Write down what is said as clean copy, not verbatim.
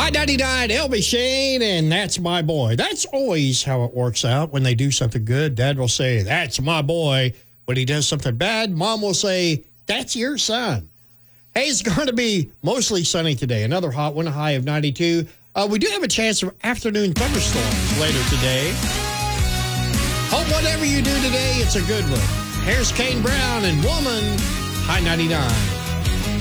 High 99, LB Shane, and that's my boy. That's always how it works out when they do something good. Dad will say, that's my boy. When he does something bad, Mom will say, that's your son. Hey, it's going to be mostly sunny today. Another hot one, a high of 92. We do have a chance of afternoon thunderstorms later today. Hope whatever you do today, it's a good one. Here's Kane Brown and Woman, High 99.